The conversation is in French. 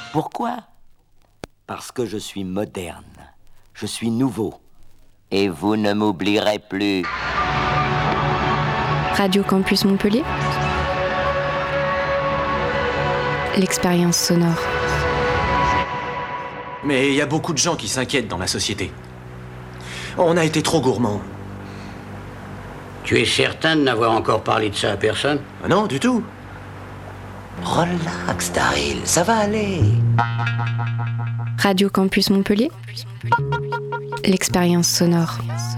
Pourquoi ? Parce que je suis moderne, je suis nouveau. Et vous ne m'oublierez plus. Radio Campus Montpellier. L'expérience sonore. Mais il y a beaucoup de gens qui s'inquiètent dans la société. On a été trop gourmands. Tu es certain de n'avoir encore parlé de ça à personne ? Ah non, du tout. Relax, Daryl, ça va aller. Radio Campus Montpellier. L'expérience sonore.